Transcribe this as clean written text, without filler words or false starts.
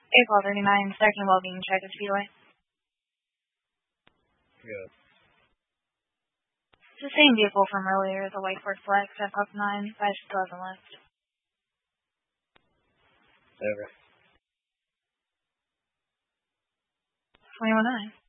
April 39, second well-being check of Speedway. Good. It's the same vehicle from earlier, the white Ford Flex, FF 9, 511 left. Over. 21-9.